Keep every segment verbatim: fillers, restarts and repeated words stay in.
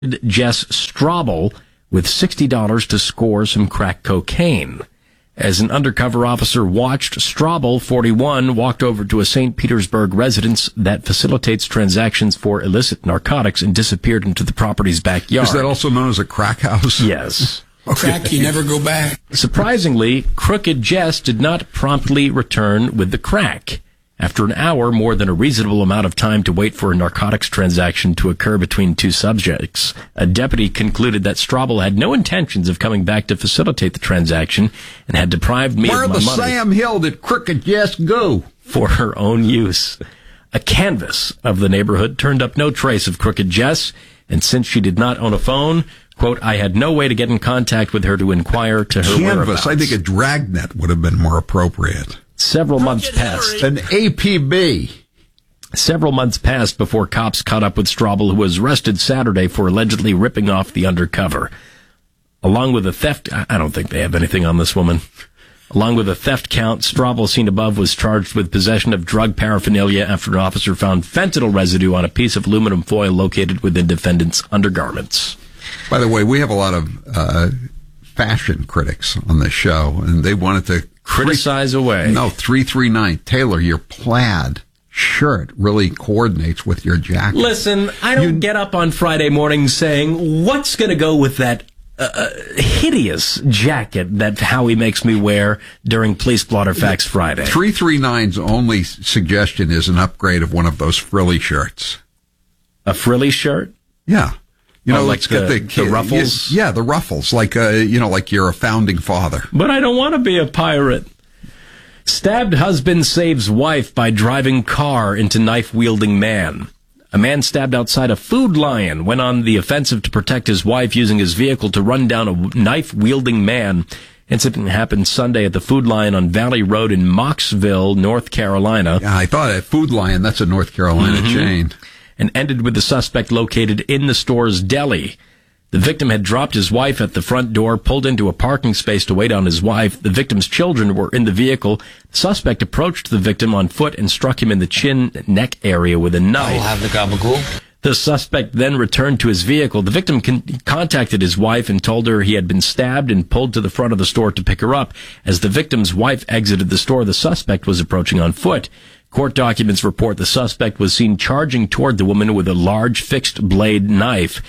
Jess Strobel with sixty dollars to score some crack cocaine. As an undercover officer watched, Strobel, forty-one, walked over to a Saint Petersburg residence that facilitates transactions for illicit narcotics and disappeared into the property's backyard. Is that also known as a crack house? Yes. Crack, you never go back. Surprisingly, Crooked Jess did not promptly return with the crack. After an hour, more than a reasonable amount of time to wait for a narcotics transaction to occur between two subjects, a deputy concluded that Strobel had no intentions of coming back to facilitate the transaction and had deprived me Where of my the money Sam Hill did Crooked Jess go? For her own use. A canvass of the neighborhood turned up no trace of Crooked Jess, and since she did not own a phone, quote, I had no way to get in contact with her to inquire to her Canvas, whereabouts. I think a dragnet would have been more appropriate. Several months passed. An A P B. Several months passed before cops caught up with Strobel, who was arrested Saturday for allegedly ripping off the undercover. Along with a theft, I don't think they have anything on this woman. Along with a theft count, Strobel, seen above, was charged with possession of drug paraphernalia after an officer found fentanyl residue on a piece of aluminum foil located within defendant's undergarments. By the way, we have a lot of uh, fashion critics on this show, and they wanted to criticize three, away. No, three three nine. Taylor, your plaid shirt really coordinates with your jacket. Listen, I don't you, get up on Friday morning saying, what's going to go with that uh, hideous jacket that Howie makes me wear during Police Blotter Facts Friday? three three nine's only suggestion is an upgrade of one of those frilly shirts. A frilly shirt? Yeah. You know, oh, like it's the, got the, the ruffles? Yeah, the ruffles, like, uh, you know, like you're a founding father. But I don't want to be a pirate. Stabbed husband saves wife by driving car into knife-wielding man. A man stabbed outside a Food Lion went on the offensive to protect his wife using his vehicle to run down a knife-wielding man. Incident happened Sunday at the Food Lion on Valley Road in Mocksville, North Carolina. Yeah, I thought at Food Lion, that's a North Carolina mm-hmm. chain. And ended with the suspect located in the store's deli. The victim had dropped his wife at the front door, pulled into a parking space to wait on his wife. The victim's children were in the vehicle. The suspect approached the victim on foot and struck him in the chin-neck area with a knife. I'll have the gabagool. The suspect then returned to his vehicle. The victim con- contacted his wife and told her he had been stabbed and pulled to the front of the store to pick her up. As the victim's wife exited the store, the suspect was approaching on foot. Court documents report the suspect was seen charging toward the woman with a large fixed-blade knife.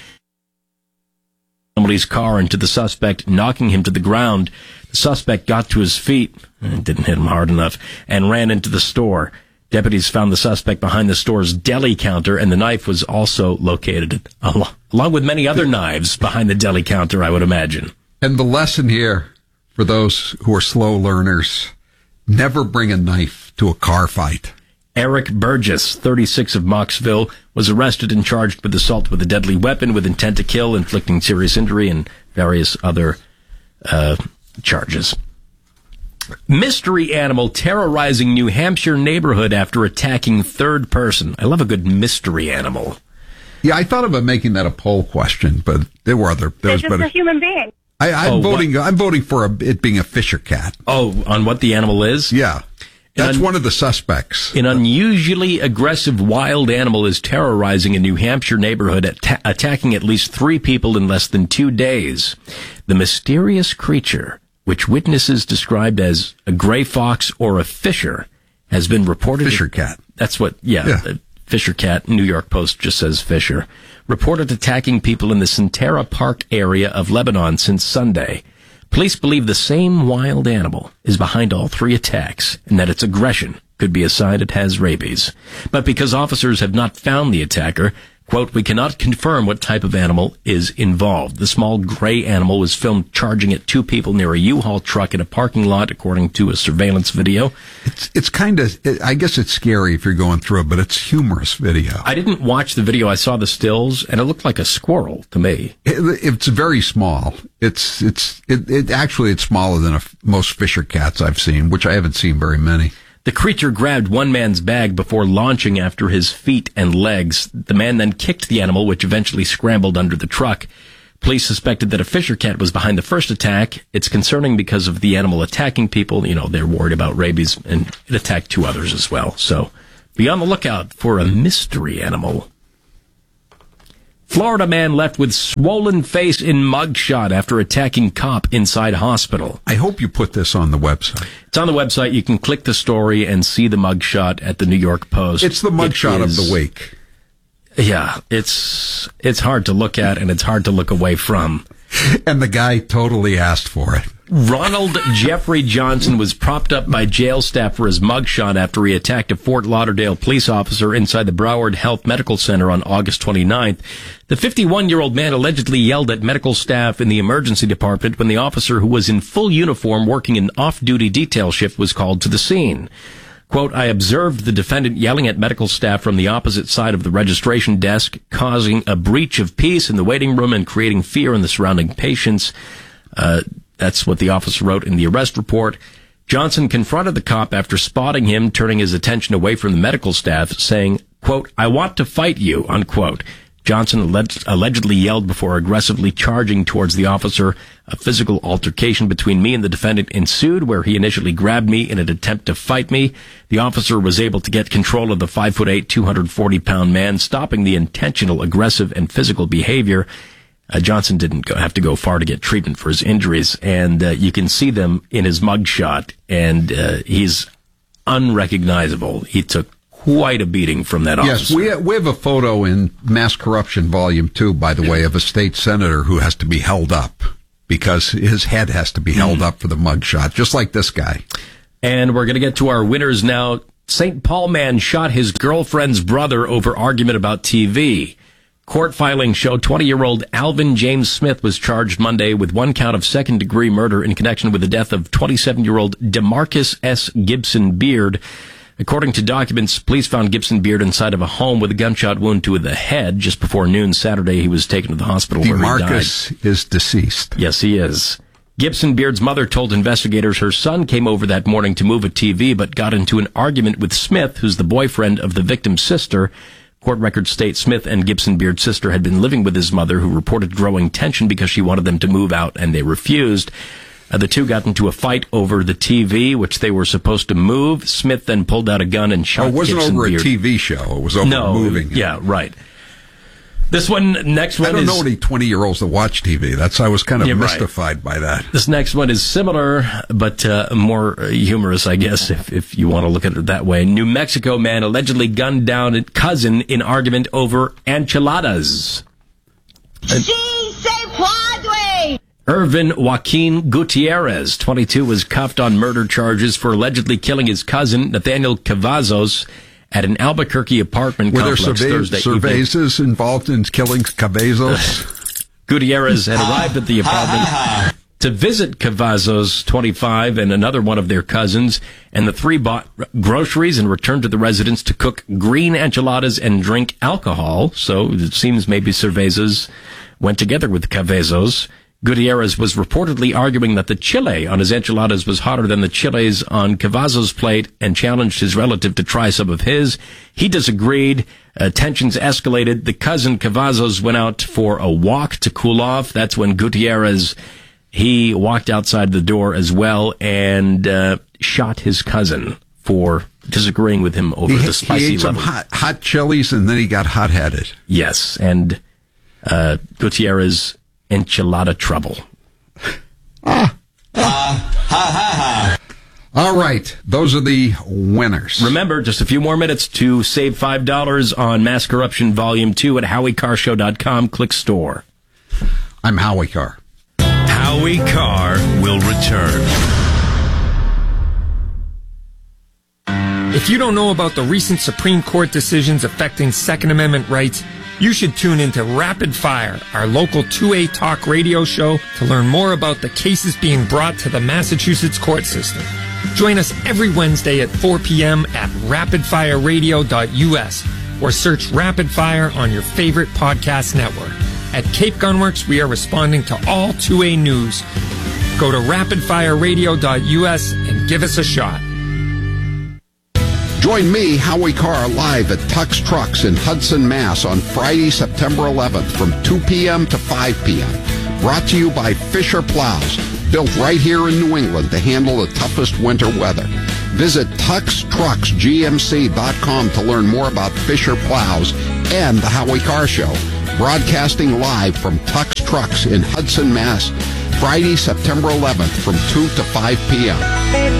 Somebody's car into the suspect, knocking him to the ground. The suspect got to his feet, didn't hit him hard enough, and ran into the store. Deputies found the suspect behind the store's deli counter, and the knife was also located, along with many other knives behind the deli counter, I would imagine. And the lesson here, for those who are slow learners, never bring a knife to a car fight. Eric Burgess, thirty-six, of Mocksville, was arrested and charged with assault with a deadly weapon with intent to kill, inflicting serious injury, and various other uh, charges. Mystery animal terrorizing New Hampshire neighborhood after attacking third person. I love a good mystery animal. Yeah, I thought about making that a poll question, but there were other. There They're was just better. a human being. I, I'm oh, voting. What? I'm voting for a, it being a Fisher cat. Oh, on what the animal is? Yeah, that's un- one of the suspects. An unusually aggressive wild animal is terrorizing a New Hampshire neighborhood, at- attacking at least three people in less than two days. The mysterious creature, which witnesses described as a gray fox or a fisher, has been reported. Fisher cat. That's what. Yeah. yeah. Fisher cat. New York Post just says fisher. Reported attacking people in the Centera Park area of Lebanon since Sunday. Police believe the same wild animal is behind all three attacks and that its aggression could be a sign it has rabies. But because officers have not found the attacker, quote, we cannot confirm what type of animal is involved. The small gray animal was filmed charging at two people near a U-Haul truck in a parking lot, according to a surveillance video. It's it's kind of, I guess it's scary if you're going through it, but it's humorous video. I didn't watch the video. I saw the stills, and it looked like a squirrel to me. It, it's very small. It's it's it, it actually it's smaller than a, most Fisher cats I've seen, which I haven't seen very many. The creature grabbed one man's bag before launching after his feet and legs. The man then kicked the animal, which eventually scrambled under the truck. Police suspected that a Fisher cat was behind the first attack. It's concerning because of the animal attacking people. You know, they're worried about rabies, and it attacked two others as well. So be on the lookout for a mystery animal. Florida man left with swollen face in mugshot after attacking cop inside hospital. I hope you put this on the website. It's on the website. You can click the story and see the mugshot at the New York Post. It's the mugshot It of is- the week. Yeah, it's it's hard to look at and it's hard to look away from. And the guy totally asked for it. Ronald Jeffrey Johnson was propped up by jail staff for his mugshot after he attacked a Fort Lauderdale police officer inside the Broward Health Medical Center on August twenty-ninth. The fifty-one-year-old man allegedly yelled at medical staff in the emergency department when the officer, who was in full uniform working an off-duty detail shift, was called to the scene. Quote, I observed the defendant yelling at medical staff from the opposite side of the registration desk, causing a breach of peace in the waiting room and creating fear in the surrounding patients. Uh, that's what the officer wrote in the arrest report. Johnson confronted the cop after spotting him, turning his attention away from the medical staff, saying, quote, I want to fight you, unquote. Johnson alleged, allegedly yelled before aggressively charging towards the officer. A physical altercation between me and the defendant ensued, where he initially grabbed me in an attempt to fight me. The officer was able to get control of the five foot eight, two hundred forty pound man, stopping the intentional, aggressive, and physical behavior. Uh, Johnson didn't go, have to go far to get treatment for his injuries, and uh, you can see them in his mugshot, and uh, he's unrecognizable. He took quite a beating from that Yes, officer. we we have a photo in Mass Corruption Volume two, by the way, of a state senator who has to be held up because his head has to be held up for the mugshot, just like this guy. And we're going to get to our winners now. Saint Paul man shot his girlfriend's brother over argument about T V. Court filings show twenty-year-old Alvin James Smith was charged Monday with one count of second-degree murder in connection with the death of twenty-seven-year-old DeMarcus S. Gibson Beard. According to documents, police found Gibson Beard inside of a home with a gunshot wound to the head. Just before noon Saturday, he was taken to the hospital where he died. DeMarcus is deceased. Yes, he is. Gibson Beard's mother told investigators her son came over that morning to move a T V, but got into an argument with Smith, who's the boyfriend of the victim's sister. Court records state Smith and Gibson Beard's sister had been living with his mother, who reported growing tension because she wanted them to move out, and they refused. Uh, the two got into a fight over the T V, which they were supposed to move. Smith then pulled out a gun and shot Oh, it wasn't Gibson over Beard. a T V show. It was over no, moving. it. Yeah, right. This one, next one I don't is... know any twenty-year-olds that watch T V. That's I was kind of Yeah, right. mystified by that. This next one is similar, but uh, more uh, humorous, I guess, if, if you want to look at it that way. New Mexico man allegedly gunned down a cousin in argument over enchiladas. Sí, se puede. Irvin Joaquin Gutierrez, twenty-two, was cuffed on murder charges for allegedly killing his cousin, Nathaniel Cavazos, at an Albuquerque apartment Were there complex survey- Thursday evening. surveys involved in killing Cavazos? Gutierrez had arrived at the apartment to visit Cavazos, twenty-five, and another one of their cousins, and the three bought groceries and returned to the residence to cook green enchiladas and drink alcohol. So it seems maybe Cervezas went together with Cavazos. Gutierrez was reportedly arguing that the chile on his enchiladas was hotter than the chiles on Cavazos' plate and challenged his relative to try some of his. He disagreed. Uh, tensions escalated. The cousin Cavazos went out for a walk to cool off. That's when Gutierrez, he walked outside the door as well and uh, shot his cousin for disagreeing with him over he, the spicy he ate some level. hot, hot chilies, and then he got hot-headed. Yes, and uh, Gutierrez... enchilada trouble. Ah. All right. Those are the winners. Remember, just a few more minutes to save five dollars on Mass Corruption Volume two at Howie Carr Show dot com. Click store. I'm Howie Carr. Howie Carr will return. If you don't know about the recent Supreme Court decisions affecting Second Amendment rights, you should tune into Rapid Fire, our local two A talk radio show, to learn more about the cases being brought to the Massachusetts court system. Join us every Wednesday at four p.m. at rapid fire radio dot u s or search Rapid Fire on your favorite podcast network. At Cape Gunworks, we are responding to all two A news. Go to rapid fire radio dot u s and give us a shot. Join me, Howie Carr, live at Tux Trucks in Hudson, Mass. on Friday, September eleventh from two p.m. to five p.m. Brought to you by Fisher Plows, built right here in New England to handle the toughest winter weather. Visit tux trucks g m c dot com to learn more about Fisher Plows and the Howie Carr Show. broadcasting live from Tux Trucks in Hudson, Mass, Friday, September eleventh from two to five p.m.